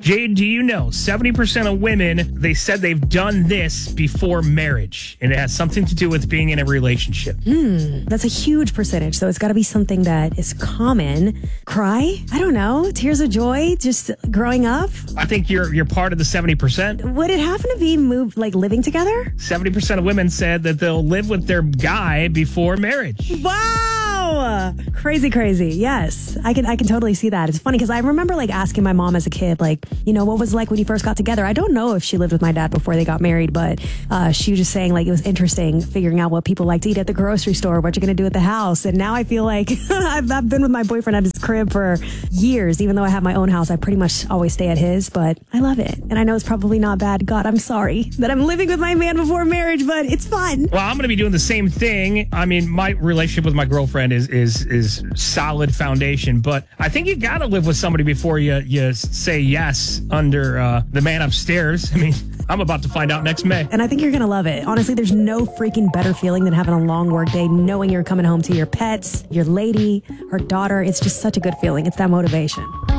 Jade, do you know 70% of women, they said they've done this before marriage, and it has something to do with being in a relationship? That's a huge percentage, so it's got to be something that is common. Cry? I don't know. Tears of joy? Just growing up? I think you're part of the 70%. Would it happen to be living together? 70% of women said that they'll live with their guy before marriage. Wow! Crazy. Yes. I can totally see that. It's funny because I remember asking my mom as a kid, what was it like when you first got together? I don't know if she lived with my dad before they got married, but she was just saying it was interesting figuring out what people like to eat at the grocery store, what you're going to do at the house. And now I feel like I've been with my boyfriend at his crib for years. Even though I have my own house, I pretty much always stay at his, but I love it. And I know it's probably not bad. God, I'm sorry that I'm living with my man before marriage, but it's fun. Well, I'm going to be doing the same thing. I mean, my relationship with my girlfriend is solid foundation, but I think you got to live with somebody before you say yes under the man upstairs. I mean, I'm about to find out next May. And I think you're going to love it. Honestly, there's no freaking better feeling than having a long work day, knowing you're coming home to your pets, your lady, her daughter. It's just such a good feeling. It's that motivation.